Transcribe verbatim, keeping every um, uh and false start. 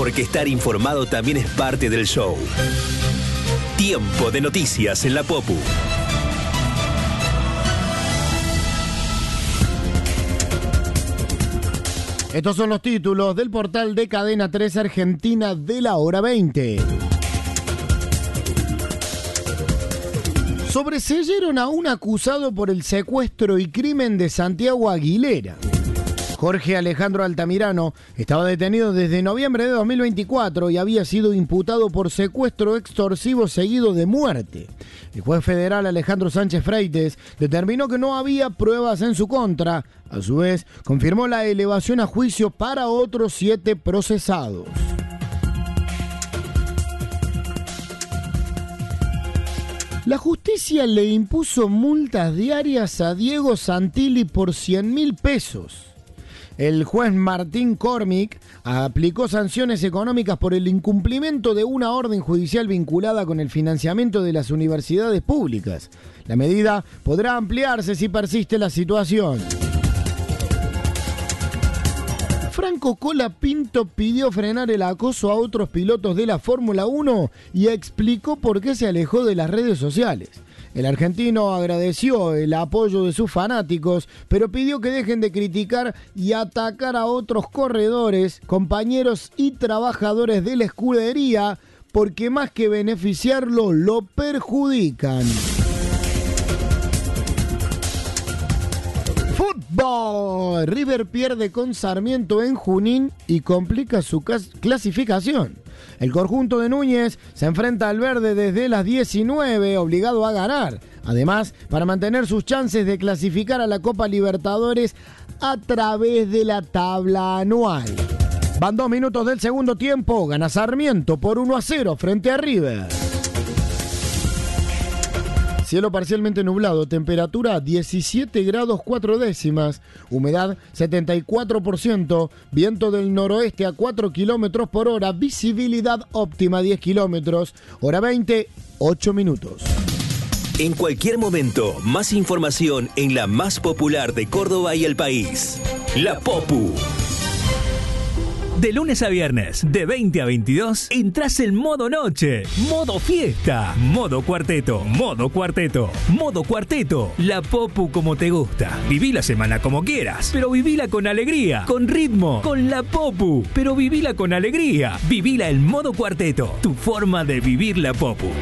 porque estar informado también es parte del show. Tiempo de noticias en la Popu. Estos son los títulos del portal de Cadena tres Argentina de la hora veinte. Sobreseyeron a un acusado por el secuestro y crimen de Santiago Aguilera. Jorge Alejandro Altamirano estaba detenido desde noviembre de dos mil veinticuatro y había sido imputado por secuestro extorsivo seguido de muerte. El juez federal Alejandro Sánchez Freites determinó que no había pruebas en su contra. A su vez, confirmó la elevación a juicio para otros siete procesados. La justicia le impuso multas diarias a Diego Santilli por cien mil pesos. El juez Martín Cormick aplicó sanciones económicas por el incumplimiento de una orden judicial vinculada con el financiamiento de las universidades públicas. La medida podrá ampliarse si persiste la situación. Franco Colapinto pidió frenar el acoso a otros pilotos de la Fórmula uno y explicó por qué se alejó de las redes sociales. El argentino agradeció el apoyo de sus fanáticos, pero pidió que dejen de criticar y atacar a otros corredores, compañeros y trabajadores de la escudería, porque más que beneficiarlo, lo perjudican. Fútbol. River pierde con Sarmiento en Junín y complica su clasificación. El conjunto de Núñez se enfrenta al verde desde las diecinueve, obligado a ganar. Además, para mantener sus chances de clasificar a la Copa Libertadores a través de la tabla anual. Van dos minutos del segundo tiempo, gana Sarmiento por uno a cero frente a River. Cielo parcialmente nublado, temperatura diecisiete grados cuatro décimas, humedad setenta y cuatro por ciento, viento del noroeste a cuatro kilómetros por hora, visibilidad óptima diez kilómetros, hora veinte, ocho minutos. En cualquier momento, más información en la más popular de Córdoba y el país. La Popu. De lunes a viernes, de veinte a veintidós, entras en modo noche, modo fiesta, modo cuarteto, modo cuarteto, modo cuarteto. La Popu como te gusta. Viví la semana como quieras, pero vivila con alegría, con ritmo, con la Popu. Pero vivila con alegría. Vivila en modo cuarteto, tu forma de vivir la Popu.